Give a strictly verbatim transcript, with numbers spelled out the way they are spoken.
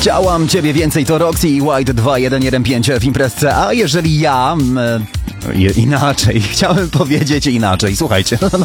Chciałam ciebie więcej, to Roxy i White dwa jeden jeden pięć w imprezce, a jeżeli ja... Mm, je- inaczej, chciałem powiedzieć inaczej, słuchajcie, no